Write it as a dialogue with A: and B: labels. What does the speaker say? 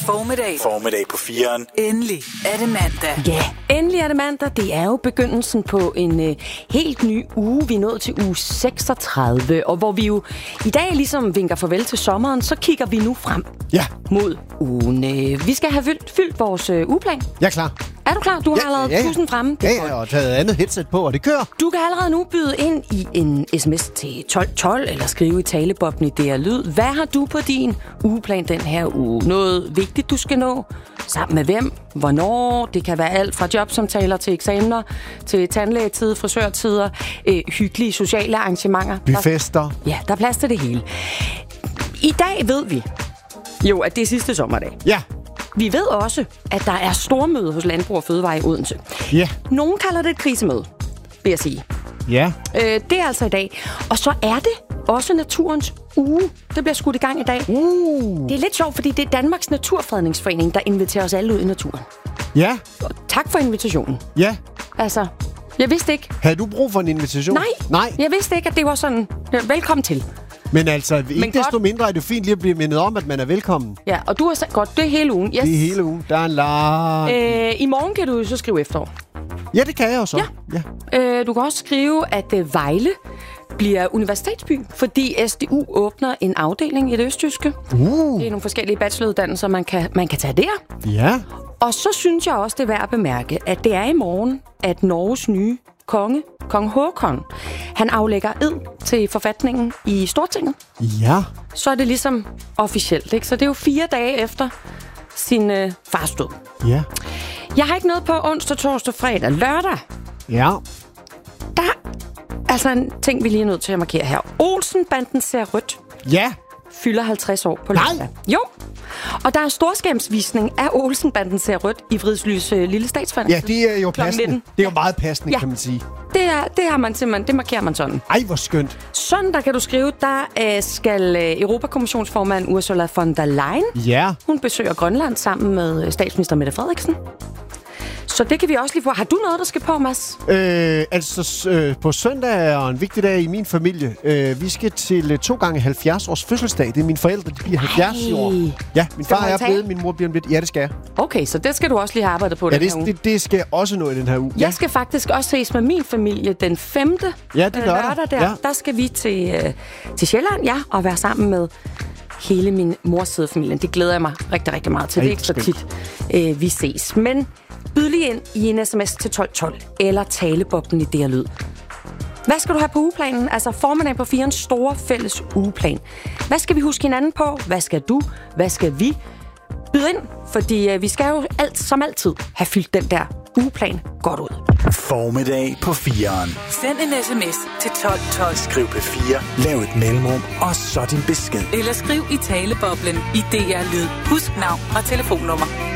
A: Formiddag på 4'eren.
B: Endelig er det mandag.
C: Ja, endelig er det mandag. Det er jo begyndelsen på en helt ny uge. Vi er nået til uge 36, og hvor vi jo i dag ligesom vinker farvel til sommeren, så kigger vi nu frem mod ugen. Vi skal have fyldt vores ugeplan.
D: Jeg er klar.
C: Er du klar? Du har allerede tusind fremme.
D: Ja, og taget andet headset på, og det kører.
C: Du kan allerede nu byde ind i en sms til 1212, eller skrive i talebobben i DR Lyd. Hvad har du på din ugeplan den her uge? Noget vigtigt, du skal nå? Sammen med hvem? Hvornår? Det kan være alt fra jobsamtaler til eksamener, til tandlægetid, frisørtider, hyggelige sociale arrangementer.
D: Byfester.
C: Ja, der er plads til det hele. I dag ved vi jo, at det er sidste sommerdag.
D: Ja.
C: Vi ved også, at der er stormøde hos Landbrug og Fødevare i Odense.
D: Ja.
C: Nogen kalder det et krisemøde, vil jeg sige.
D: Ja.
C: Det er altså i dag. Og så er det også naturens uge. Det bliver skudt i gang i dag. Det er lidt sjovt, fordi det er Danmarks Naturfredningsforening, der inviterer os alle ud i naturen.
D: Ja.
C: Og tak for invitationen.
D: Ja.
C: Altså, jeg vidste ikke...
D: Havde du brug for en invitation?
C: Nej. Jeg vidste ikke, at det var sådan... Velkommen til.
D: Men altså, ikke desto mindre er det fint lige at blive mindet om, at man er velkommen.
C: Ja, og du har sagt godt, det er hele ugen. Yes.
D: Det er hele ugen. Der er en lang...
C: I morgen kan du jo så skrive efterår.
D: Ja, det kan jeg jo så.
C: Ja. Du kan også skrive, at Vejle bliver universitetsby, fordi SDU åbner en afdeling i det østtyske. Det er nogle forskellige bacheloruddannelser, man kan tage der.
D: Ja.
C: Og så synes jeg også, det er værd at bemærke, at det er i morgen, at Norges nye kong Håkon, han aflægger ed til forfatningen i Stortinget.
D: Ja.
C: Så er det ligesom officielt, ikke? Så det er jo 4 dage efter sin fars død.
D: Ja.
C: Jeg har ikke noget på onsdag, torsdag, fredag, lørdag.
D: Ja.
C: Der altså en ting, vi lige er nødt til at markere her. Olsen-banden ser rødt.
D: Ja.
C: Fylder 50 år på lørdag. Jo. Og der er storskærmsvisning af Olsen-banden ser rødt i Vridslys lille statsforvaltning.
D: Ja, det er jo passende. Det er jo meget passende, kan man sige.
C: Det har man simpelthen, det markerer man sådan.
D: Ej, hvor skønt.
C: Søndag kan du skrive, der skal Europakommissionsformand Ursula von der Leyen. Hun besøger Grønland sammen med statsminister Mette Frederiksen. Så det kan vi også lige få. Har du noget, der skal på, Mads?
D: På søndag er en vigtig dag i min familie. Vi skal til 2x70 års fødselsdag. Det er mine forældre, de bliver 70 i år. Ja, min far er blevet, min mor bliver blevet. Ja, det skal jeg.
C: Okay, så det skal du også lige have arbejdet på den her uge.
D: Det skal jeg også nå i den her uge.
C: Jeg skal faktisk også ses med min familie den 5. lørdag der. Der skal vi til Sjælland, og være sammen med hele min mors side af familien. Det glæder jeg mig rigtig, rigtig meget til. Det er ikke så tit, vi ses. Men byd lige ind i en sms til 1212 eller talebobben i DR Lyd. Hvad skal du have på ugeplanen? Altså formiddag på 4'ens store fælles ugeplan. Hvad skal vi huske hinanden på? Hvad skal du? Hvad skal vi? Byd ind, fordi vi skal jo som altid have fyldt den der ugeplan godt ud.
A: Formiddag på 4'eren.
B: Send en sms til 1212.
A: Skriv P4, lav et mellemrum, og så din besked.
B: Eller skriv i taleboblen i DR Lyd. Husk navn og telefonnummer.